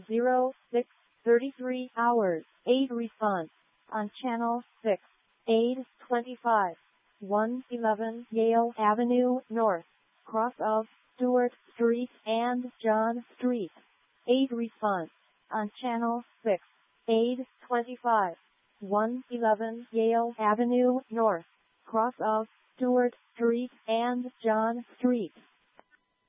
06:33 hours. Aid response on Channel 6. Aid 25. 111 Yale Avenue North, cross of Stewart Street and John Street. Aid response on Channel 6. Aid 25. 111 Yale Avenue North, cross of Stewart Street and John Street.